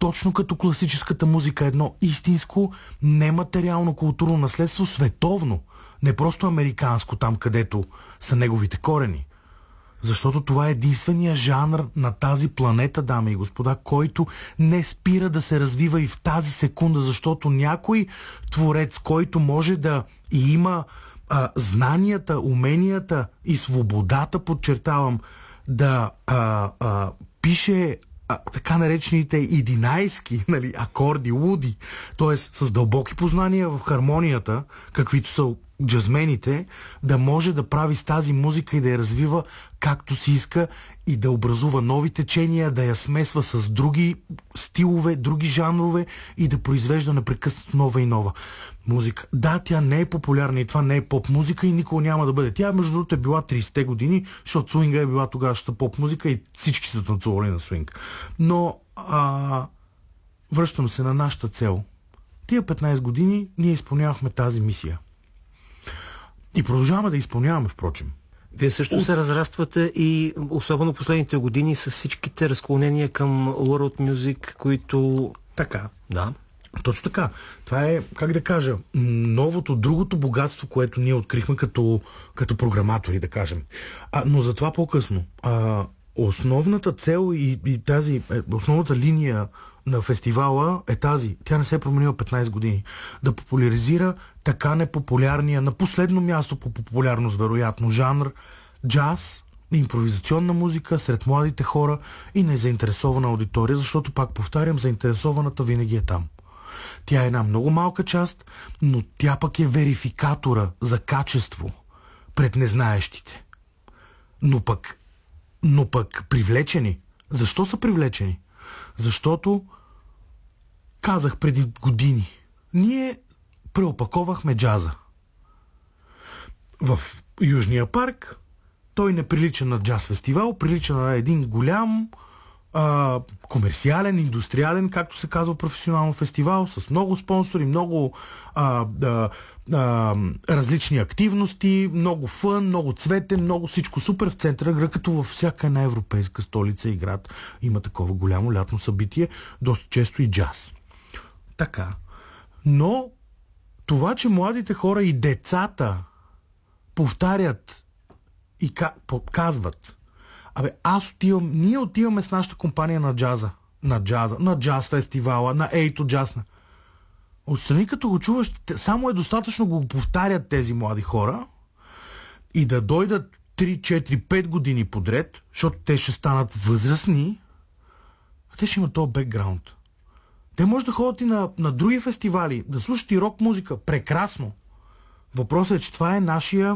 точно като класическата музика, едно истинско нематериално културно наследство, световно, не просто американско, там където са неговите корени. Защото това е единствения жанр на тази планета, дами и господа, който не спира да се развива и в тази секунда, защото някой творец, който може да и има знанията, уменията и свободата, подчертавам, да пише така наречените 11-ки, нали, акорди, луди, т.е. с дълбоки познания в хармонията, каквито са джазмените, да може да прави с тази музика и да я развива както си иска и да образува нови течения, да я смесва с други стилове, други жанрове и да произвежда непрекъснато нова и нова музика. Да, тя не е популярна и това не е поп-музика и никога няма да бъде. Тя, между другото, е била 30-те години, защото свинга е била тогавашната поп-музика и всички са танцували на свинг. Но връщам се на нашата цел. Тия 15 години ние изпълнявахме тази мисия. И продължаваме да изпълняваме, впрочем. Вие също се разраствате и особено последните години с всичките разклонения към World Music, които... Така. Да. Точно така. Това е, как да кажа, новото, другото богатство, което ние открихме като програматори, да кажем. Но за това по-късно. Основната цел и тази, основната линия на фестивала е тази. Тя не се е променила 15 години. Да популяризира така непопулярния, на последно място по популярност, вероятно, жанр джаз, импровизационна музика сред младите хора и незаинтересована аудитория, защото, пак повтарям, заинтересованата винаги е там. Тя е една много малка част, но тя пък е верификатора за качество пред незнаещите. Но пък привлечени. Защо са привлечени? Защото, казах преди години, ние преопаковахме джаза. В Южния парк той не прилича на джаз фестивал, прилича на един голям комерциален, индустриален, както се казва професионално фестивал, с много спонсори, много различни активности, много фън, много цветен, много всичко супер в центъра на града, като във всяка една европейска столица и град има такова голямо лятно събитие, доста често и джаз. Така. Но това, че младите хора и децата повтарят и казват: ние отиваме с нашата компания на джаз фестивала, на Ейто джаз. Отстрани като го чуваш, само е достатъчно го повтарят тези млади хора и да дойдат 3, 4, 5 години подред, защото те ще станат възрастни, а те ще имат този бекграунд. Те може да ходят и на други фестивали, да слушат и рок музика. Прекрасно. Въпросът е, че това е нашия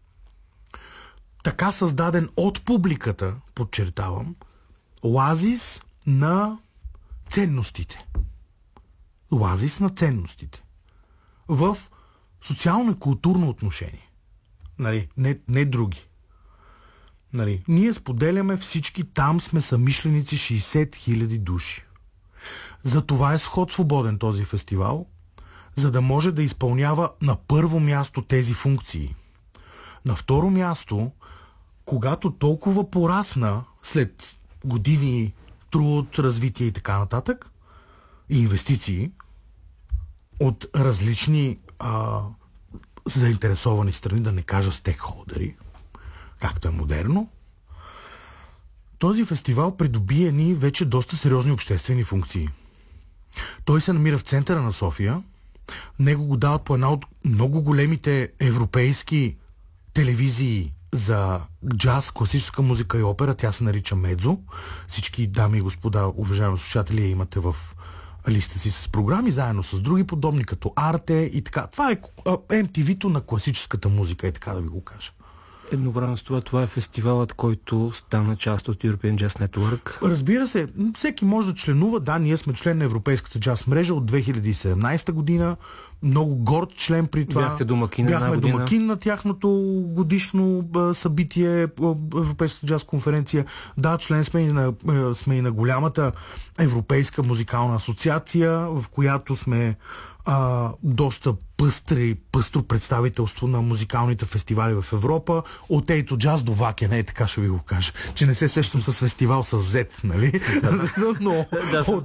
така създаден от публиката, подчертавам, оазис на ценностите. Оазис на ценностите. В социално и културно отношение. Нали, не други. Нали, ние споделяме всички, там сме съмишленици 60 000 души. За това е сход свободен този фестивал, за да може да изпълнява на първо място тези функции. На второ място, когато толкова порасна след години труд, развитие и така нататък, и инвестиции от различни заинтересовани страни, да не кажа стейкхолдери, както е модерно, този фестивал придоби едни вече доста сериозни обществени функции. Той се намира в центъра на София. Него го дават по една от много големите европейски телевизии за джаз, класическа музика и опера. Тя се нарича Медзо. Всички дами и господа, уважаеми слушатели, имате в листа си с програми, заедно с други подобни, като Арте и така. Това е MTV-то на класическата музика, и така да ви го кажа. Едновременно с това е фестивалът, който стана част от European Jazz Network. Разбира се, всеки може да членува. Да, ние сме член на Европейската джаз мрежа от 2017 година. Много горд член при това. Бяхме домакин на тяхното годишно събитие, Европейската джаз конференция. Да, член сме и на голямата Европейска музикална асоциация, в която сме доста пъстро представителство на музикалните фестивали в Европа. От Ейто джаз до Вакен, така ще ви го кажа. Че не се сещам с фестивал с Z, нали? Но